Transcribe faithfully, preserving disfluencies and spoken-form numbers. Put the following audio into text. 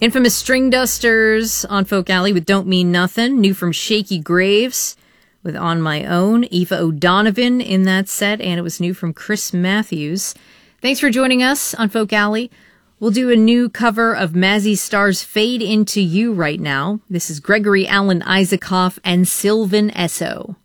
Infamous String Dusters on Folk Alley with Don't Mean Nothing. New from Shaky Graves with On My Own. Aoife O'Donovan in that set, and it was new from Chris Matthews. Thanks for joining us on Folk Alley. We'll do a new cover of Mazzy Star's Fade Into You right now. This is Gregory Alan Isaacoff and Sylvan Esso.